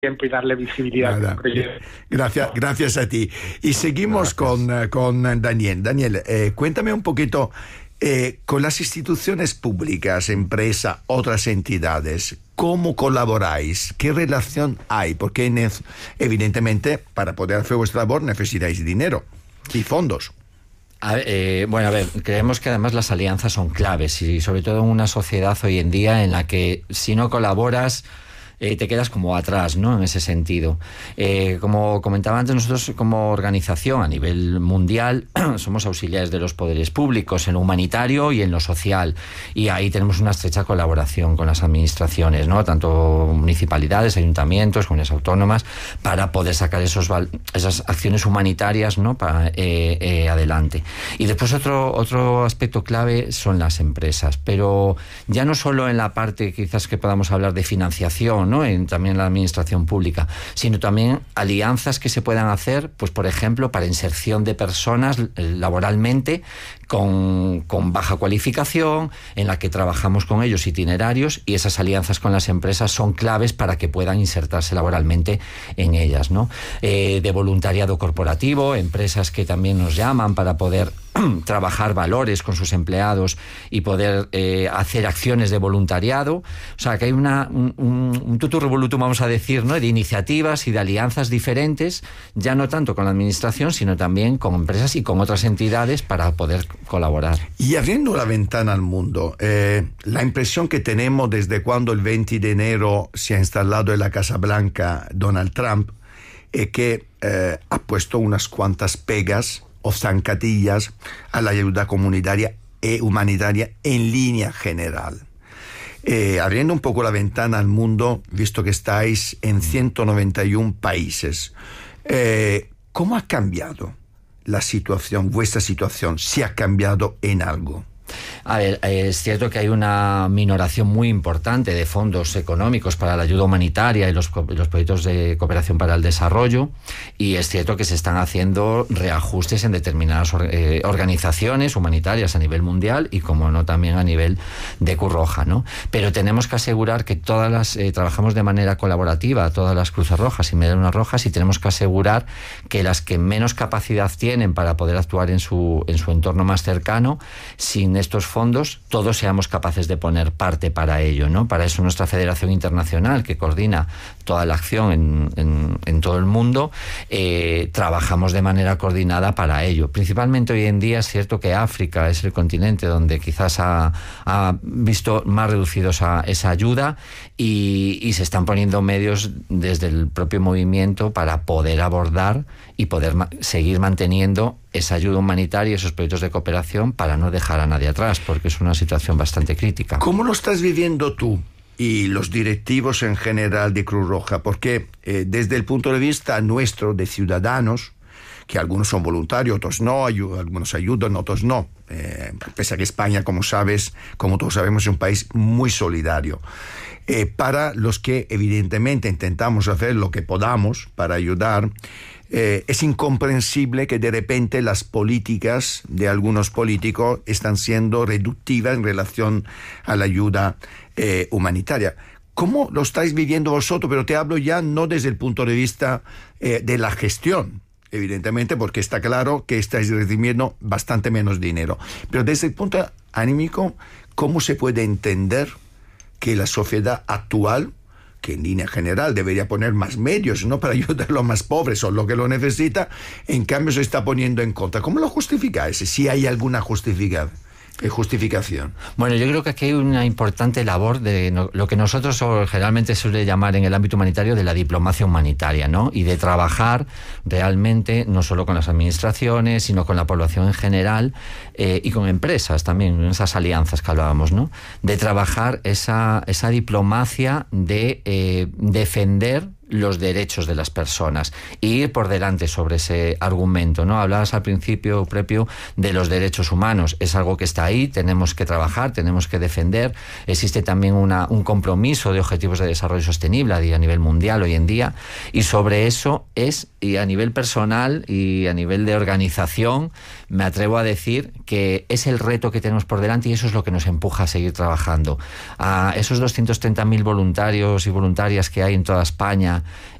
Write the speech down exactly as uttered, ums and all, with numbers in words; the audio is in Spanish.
tiempo y darle visibilidad Nada. al proyecto. Gracias, gracias a ti. Y seguimos con, con Daniel. Daniel, eh, cuéntame un poquito, eh, con las instituciones públicas, empresas, otras entidades, ¿cómo colaboráis? ¿Qué relación hay? Porque evidentemente para poder hacer vuestra labor necesitáis dinero y fondos. A ver, eh, bueno, a ver, creemos que además las alianzas son claves y sobre todo en una sociedad hoy en día en la que si no colaboras eh, te quedas como atrás, ¿no? En ese sentido. Eh, como comentaba antes, nosotros como organización a nivel mundial somos auxiliares de los poderes públicos en lo humanitario y en lo social, y ahí tenemos una estrecha colaboración con las administraciones, ¿no? Tanto municipalidades, ayuntamientos, comunidades autónomas, para poder sacar esos esas acciones humanitarias, ¿no? Para eh, eh, adelante. Y después otro otro aspecto clave son las empresas, pero ya no solo en la parte quizás que podamos hablar de financiación, ¿no? En, también en la administración pública, sino también alianzas que se puedan hacer, pues por ejemplo, para inserción de personas laboralmente con, con baja cualificación, en la que trabajamos con ellos itinerarios, y esas alianzas con las empresas son claves para que puedan insertarse laboralmente en ellas, ¿no? Eh, de voluntariado corporativo, empresas que también nos llaman para poder trabajar valores con sus empleados y poder eh, hacer acciones de voluntariado. O sea, que hay una, un, un tutu revolutum, vamos a decir, ¿no? De iniciativas y de alianzas diferentes, ya no tanto con la administración, sino también con empresas y con otras entidades para poder colaborar. Y abriendo la ventana al mundo, eh, la impresión que tenemos desde cuando el veinte de enero se ha instalado en la Casa Blanca Donald Trump es que eh, ha puesto unas cuantas pegas o zancadillas a la ayuda comunitaria e humanitaria en línea general. Eh, abriendo un poco la ventana al mundo, visto que estáis en ciento noventa y uno países, eh, ¿cómo ha cambiado la situación, vuestra situación? ¿Si ha cambiado en algo? A ver, es cierto que hay una minoración muy importante de fondos económicos para la ayuda humanitaria y los, los proyectos de cooperación para el desarrollo, y es cierto que se están haciendo reajustes en determinadas eh, organizaciones humanitarias a nivel mundial y, como no, también a nivel de Cruz Roja, ¿no? Pero tenemos que asegurar que todas las eh, trabajamos de manera colaborativa, todas las Cruces Rojas y Medialunas Rojas, y tenemos que asegurar que las que menos capacidad tienen para poder actuar en su, en su entorno más cercano, sin estos fondos, todos seamos capaces de poner parte para ello, ¿no? Para eso nuestra Federación Internacional, que coordina toda la acción en, en, en todo el mundo, eh, trabajamos de manera coordinada para ello. Principalmente hoy en día es cierto que África es el continente donde quizás ha, ha visto más reducidos esa, esa ayuda, y, y se están poniendo medios desde el propio movimiento para poder abordar y poder ma- seguir manteniendo esa ayuda humanitaria y esos proyectos de cooperación para no dejar a nadie atrás, porque es una situación bastante crítica. ¿Cómo lo estás viviendo tú y los directivos en general de Cruz Roja? Porque eh, desde el punto de vista nuestro de ciudadanos, que algunos son voluntarios, otros no, ayud- algunos ayudan, otros no. Eh, pese a que España, como sabes, como todos sabemos, es un país muy solidario. Eh, para los que evidentemente intentamos hacer lo que podamos para ayudar, Eh, es incomprensible que de repente las políticas de algunos políticos están siendo reductivas en relación a la ayuda eh, humanitaria. ¿Cómo lo estáis viviendo vosotros? Pero te hablo ya no desde el punto de vista eh, de la gestión, evidentemente, porque está claro que estáis recibiendo bastante menos dinero. Pero desde el punto anímico, ¿cómo se puede entender que la sociedad actual, que en línea general debería poner más medios, ¿no?, para ayudar a los más pobres o lo que lo necesita, en cambio se está poniendo en contra? ¿Cómo lo justificáis? Si hay alguna justificación. justificación. Bueno, yo creo que aquí hay una importante labor de no, lo que nosotros generalmente se suele llamar en el ámbito humanitario de la diplomacia humanitaria, ¿no? Y de trabajar realmente no solo con las administraciones, sino con la población en general, eh, y con empresas también, en esas alianzas que hablábamos, ¿no? De trabajar esa, esa diplomacia de eh, defender los derechos de las personas y ir por delante sobre ese argumento, ¿no? Hablabas al principio, Prepio, de los derechos humanos. Es algo que está ahí, tenemos que trabajar, tenemos que defender. Existe también una, un compromiso de objetivos de desarrollo sostenible a nivel mundial hoy en día, y sobre eso es, y a nivel personal y a nivel de organización, me atrevo a decir que es el reto que tenemos por delante, y eso es lo que nos empuja a seguir trabajando. A esos doscientos treinta mil voluntarios y voluntarias que hay en toda España, España.